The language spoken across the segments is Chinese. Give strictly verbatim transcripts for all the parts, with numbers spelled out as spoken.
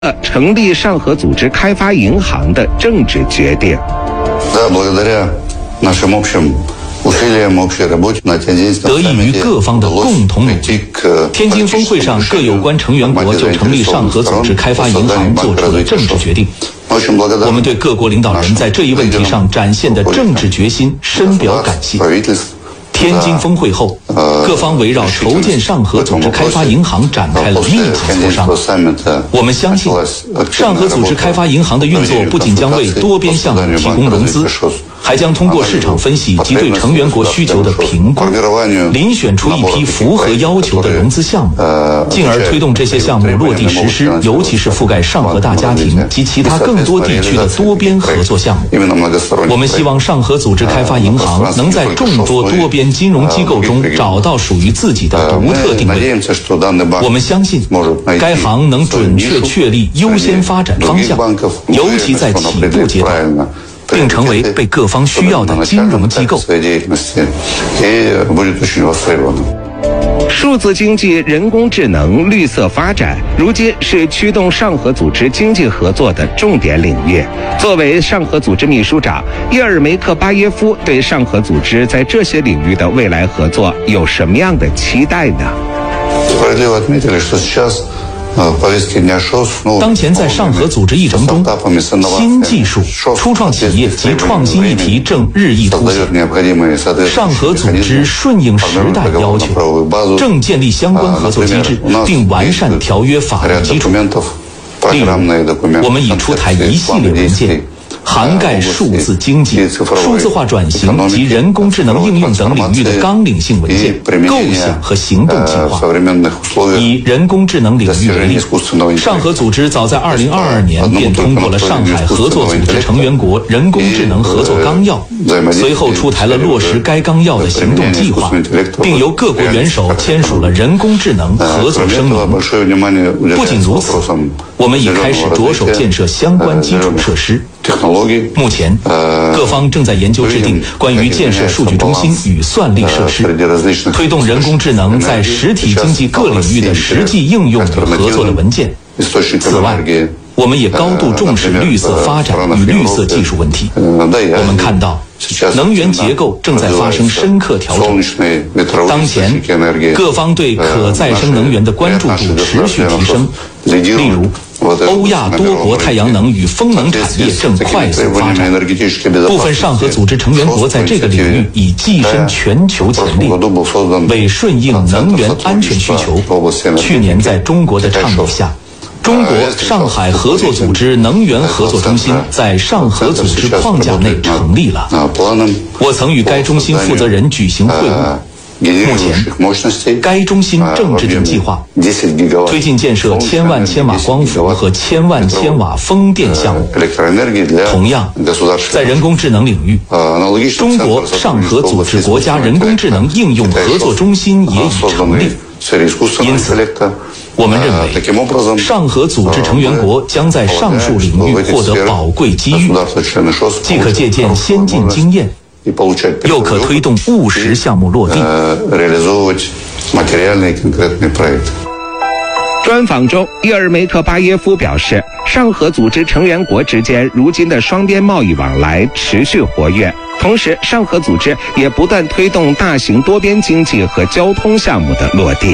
呃，成立上合组织开发银行的政治决定。 得益于各方的共同努力，天津峰会上各有关成员国就成立上合组织开发银行做出了政治决定。我们对各国领导人在这一问题上展现的政治决心深表感谢。天津峰会后，各方围绕筹建上合组织开发银行展开了密集磋商。我们相信，上合组织开发银行的运作不仅将为多边项目提供融资，还将通过市场分析及对成员国需求的评估，遴选出一批符合要求的融资项目，进而推动这些项目落地实施，尤其是覆盖上合大家庭及其他更多地区的多边合作项目。我们希望上合组织开发银行能在众多多边金融机构中找到属于自己的独特定位。我们相信，该行能准确确立优先发展方向，尤其在起步阶段，并成为被各方需要的金融机构。 数字经济、人工智能、绿色发展，如今是驱动上合组织经济合作的重点领域。作为上合组织秘书长，叶尔梅克巴耶夫对上合组织在这些领域的未来合作有什么样的期待呢？ 当前在上合组织议程中，新技术、初创企业及创新议题正日益凸显。上合组织顺应时代要求，正建立相关合作机制，并完善条约法律基础。例如，我们已出台一系列文件，涵盖数字经济、数字化转型及人工智能应用等领域的纲领性文件、构想和行动计划。以人工智能领域为例，上合组织早在二零二二年便通过了上海合作组织成员国人工智能合作纲要，随后出台了落实该纲要的行动计划，并由各国元首签署了人工智能合作声明。不仅如此，我们已开始着手建设相关基础设施。目前，各方正在研究制定关于建设数据中心与算力设施，推动人工智能在实体经济各领域的实际应用与合作的文件。此外，我们也高度重视绿色发展与绿色技术问题。我们看到，能源结构正在发生深刻调整。当前，各方对可再生能源的关注度持续提升。例如，欧亚多国太阳能与风能产业正快速发展，部分上合组织成员国在这个领域已跻身全球前列。为顺应能源安全需求，去年在中国的倡议下，中国上海合作组织能源合作中心在上合组织框架内成立了。我曾与该中心负责人举行会晤。目前，该中心正制定计划，推进建设千万千瓦光伏和千万千瓦风电项目。同样，在人工智能领域，中国上合组织国家人工智能应用合作中心也已成立。因此，我们认为，上合组织成员国将在上述领域获得宝贵机遇，既可借鉴先进经验，又可推动务实项目落地。 专访中，叶尔梅克巴耶夫表示，上合组织成员国之间如今的双边贸易往来持续活跃，同时上合组织也不断推动大型多边经济和交通项目的落地。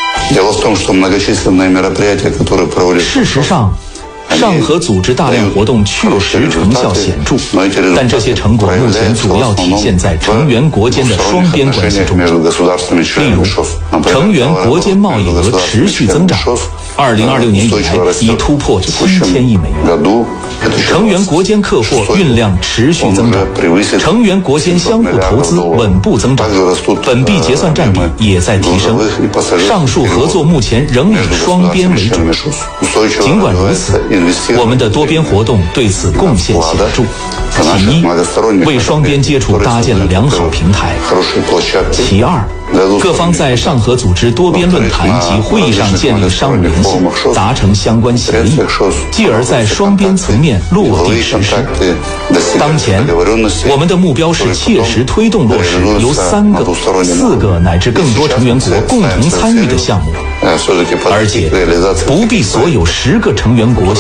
事实上，上合组织大量活动确实成效显著，但这些成果目前主要体现在成员国间的双边关系中。例如，成员国间贸易额持续增长，二零二六年以来已突破七千亿美元。成员国间客货运量持续增长，成员国间相互投资稳步增长，本币结算占比也在提升。上述合作目前仍以双边为主。尽管如此，我们的多边活动对此贡献显著。其一，为双边接触搭建了良好平台；其二，各方在上合组织多边论坛及会议上建立商务联系，达成相关协议，继而在双边层面落地实施。当前，我们的目标是切实推动落实由三个、四个乃至更多成员国共同参与的项目， 而且不必所有十个成员国